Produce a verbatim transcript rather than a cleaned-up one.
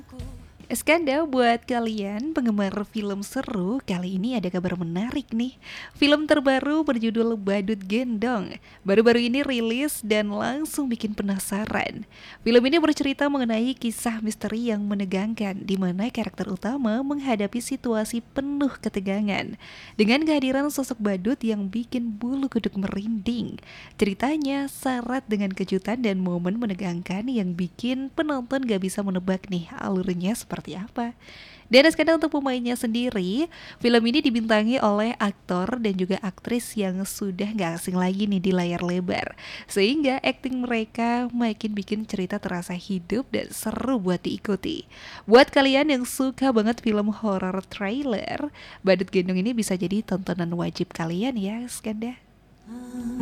Eskanda, buat kalian penggemar film seru, kali ini ada kabar menarik nih. Film terbaru berjudul Badut Gendong baru-baru ini rilis dan langsung bikin penasaran. Film ini bercerita mengenai kisah misteri yang menegangkan di mana karakter utama menghadapi situasi penuh ketegangan dengan kehadiran sosok badut yang bikin bulu kuduk merinding. Ceritanya syarat dengan kejutan dan momen menegangkan yang bikin penonton gak bisa menebak nih alurnya seperti apa. Dan sekarang untuk pemainnya sendiri, film ini dibintangi oleh aktor dan juga aktris yang sudah gak asing lagi nih di layar lebar. Sehingga akting mereka makin bikin cerita terasa hidup dan seru buat diikuti. Buat kalian yang suka banget film horror trailer, Badut Gendong ini bisa jadi tontonan wajib kalian ya, Skanda.